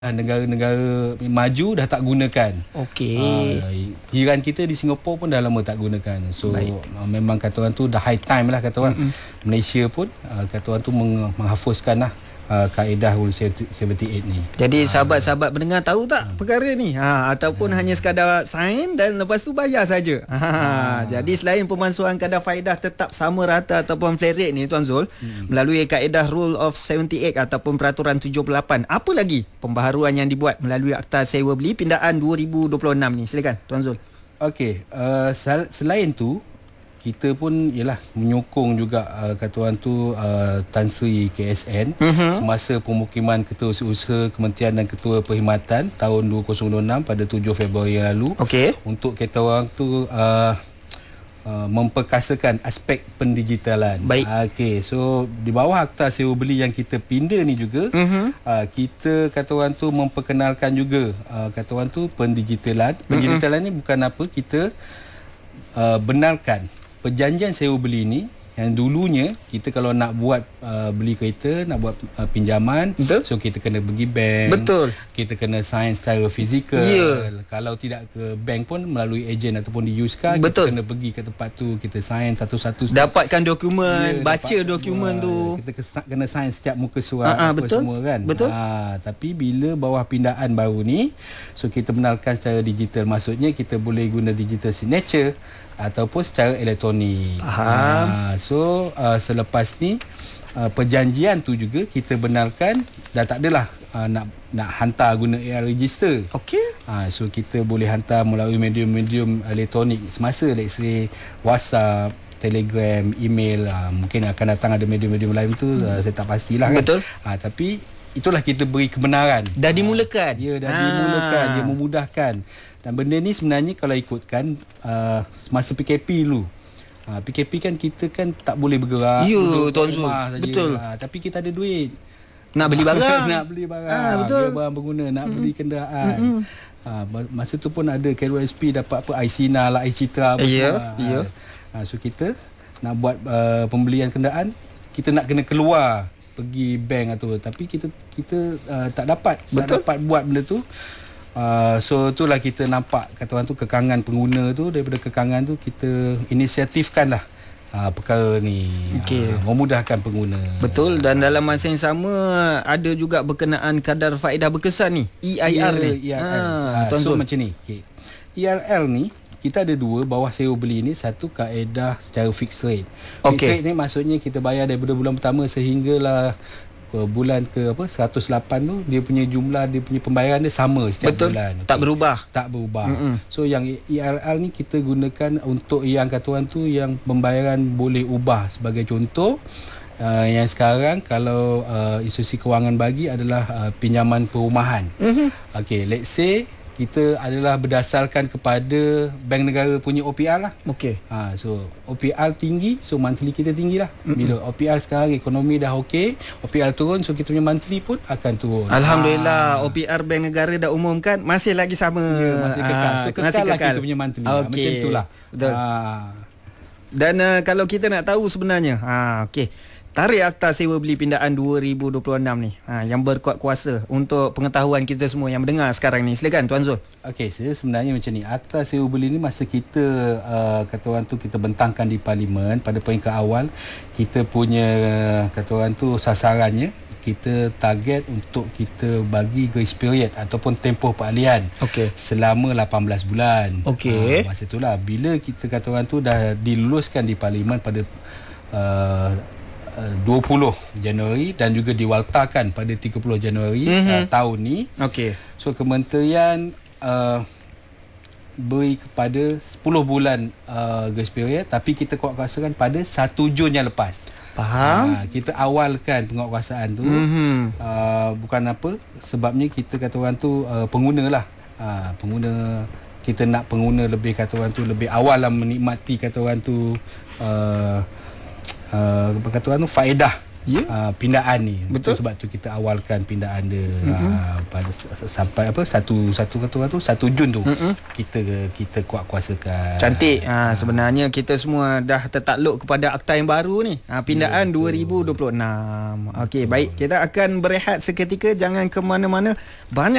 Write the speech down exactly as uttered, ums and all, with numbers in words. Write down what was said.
negara-negara maju dah tak gunakan. Okey. Uh, jiran kita di Singapura pun dah lama tak gunakan. So uh, memang kata orang tu dah high time lah kata orang. Mm-hmm. Malaysia pun uh, kata orang tu meng- menghafuzkan lah Uh, kaedah Rule tujuh puluh lapan ni. Jadi sahabat-sahabat pendengar tahu tak perkara ni? Ha, ataupun ha. hanya sekadar sign dan lepas tu bayar saja. Ha, ha. Jadi selain pemalsuan kadar faedah tetap sama rata ataupun flat rate ni Tuan Zul, hmm. melalui kaedah Rule of tujuh puluh lapan ataupun Peraturan tujuh puluh lapan, apa lagi pembaharuan yang dibuat melalui Akta Sewa Beli Pindaan dua ribu dua puluh enam ni? Silakan Tuan Zul. Okey, uh, sel- selain tu kita pun ialah menyokong juga uh, kata orang tu uh, Tan Sri K S N uh-huh. semasa pemukiman Ketua Usaha Kementerian dan Ketua Perkhidmatan tahun dua ribu dua puluh enam pada tujuh Februari yang lalu. Okey. Untuk kata orang tu uh, uh, memperkasakan aspek pendigitalan. Baik. Uh, Okey, so di bawah Akta Sewa Beli yang kita pinda ni juga uh-huh. uh, kita kata orang tu memperkenalkan juga uh, kata orang tu pendigitalan. Pendigitalan uh-huh. ni bukan apa, kita uh, benarkan perjanjian sewa beli ni yang dulunya kita kalau nak buat uh, beli kereta, nak buat uh, pinjaman, betul? So kita kena pergi bank. Betul. Kita kena sign secara fizikal. Yeah. Kalau tidak ke bank pun melalui ejen ataupun di Yuska, betul. Kita kena pergi ke tempat tu, kita sign satu-satu. Dapatkan dokumen, yeah, baca dapat dokumen semua. tu. Kita kena sign setiap muka surat uh-huh, apa betul? semua kan. Betul. Ha, tapi bila bawah pindaan baru ni, so kita benarkan secara digital. Maksudnya kita boleh guna digital signature ataupun secara elektronik. Faham. Ha, so uh, selepas ni uh, perjanjian tu juga kita benarkan dah tak adalah uh, nak nak hantar guna A I register. Okey. Ha, so kita boleh hantar melalui medium-medium elektronik semasa, let's say WhatsApp, Telegram, email. Ha, mungkin akan datang ada medium-medium lain tu, hmm. uh, saya tak pastilah kan. Betul. Ha, tapi itulah kita beri kebenaran. Dah dimulakan. Ha, ya, dah ha. dimulakan, dia memudahkan. Dan benda ni sebenarnya kalau ikutkan uh, semasa P K P dulu. Uh, P K P kan kita kan tak boleh bergerak. Ya, Tuan Zul. Betul. Uh, tapi kita ada duit. Nak beli barang. nak beli barang. Ha, betul. Dia barang pengguna, nak mm-hmm. beli kenderaan. Mm-hmm. Uh, masa tu pun ada K R S P dapat apa, iSina lah, iCitra apa yeah, semua. Yeah. Uh, so kita nak buat uh, pembelian kenderaan, kita nak kena keluar pergi bank atau, tapi kita kita uh, tak dapat. Betul. Tak dapat buat benda tu. Uh, so itulah kita nampak kata orang tu kekangan pengguna tu, daripada kekangan tu kita inisiatifkan lah uh, perkara ni. Okay. Uh, memudahkan pengguna. Betul. Dan dalam masa yang sama ada juga berkenaan kadar faedah berkesan ni, E I R ni. E I R. Ha, so macam ni. Okay. E I R ni kita ada dua bawah sewa beli ni. Satu kaedah secara fixed rate. Fixed okay. rate ni maksudnya kita bayar daripada bulan pertama sehinggalah bulan ke apa seratus lapan tu, dia punya jumlah, dia punya pembayaran dia sama setiap Betul. bulan. Okay. Tak berubah. Tak berubah. Mm-mm. So yang E I R ni kita gunakan untuk yang kata orang tu yang pembayaran boleh ubah. Sebagai contoh, uh, yang sekarang kalau uh, institusi kewangan bagi adalah uh, pinjaman perumahan. Mm-hmm. Okay, let's say kita adalah berdasarkan kepada bank negara punya O P R lah. Okey. Ha, so O P R tinggi, so monthly kita tinggi lah. Mm-hmm. Bila O P R sekarang ekonomi dah okey, O P R turun, so kita punya monthly pun akan turun. Alhamdulillah, ha. O P R bank negara dah umumkan masih lagi sama. Ya, masih kekal. So kekal, masih kekal lah kita punya monthly. Okay. Macam itulah. Betul. Ha. Dan uh, kalau kita nak tahu sebenarnya, ha, okey. Tarikh Akta Sewa Beli Pindaan dua ribu dua puluh enam ni, ha, yang berkuat kuasa untuk pengetahuan kita semua yang mendengar sekarang ni. Silakan Tuan Zul. Okey, saya sebenarnya macam ni. Akta Sewa Beli ni masa kita uh, kata orang tu kita bentangkan di Parlimen pada peringkat awal, kita punya kata orang tu sasarannya kita target untuk kita bagi grace period ataupun tempoh peralihan okay. selama lapan belas bulan. Okey. Ha, masa itulah bila kita kata orang tu dah diluluskan di Parlimen pada uh, dua puluh Januari dan juga diwaltakan pada tiga puluh Januari mm-hmm. uh, tahun ni. Okey. So kementerian uh, beri kepada sepuluh bulan uh, grace period, tapi kita kuatkuasakan pada satu Jun yang lepas. Faham? Uh, kita awalkan penguatkuasaan tu mm-hmm. uh, bukan apa, sebabnya kita kata orang tu uh, pengguna lah. Uh, pengguna, kita nak pengguna lebih kata orang tu lebih awal lah menikmati kata orang tu uh, Uh, kata orang tu faedah yeah. uh, pindaan ni. Betul. Sebab tu kita awalkan pindaan dia mm-hmm. uh, pada sampai apa satu satu kata tu satu Jun tu mm-hmm. kita kita kuat kuasakan. Cantik. Ha, sebenarnya kita semua dah tertakluk kepada akta yang baru ni. Ha, pindaan yeah, dua ribu dua puluh enam. Okey, baik. Kita akan berehat seketika, jangan ke mana-mana. Banyak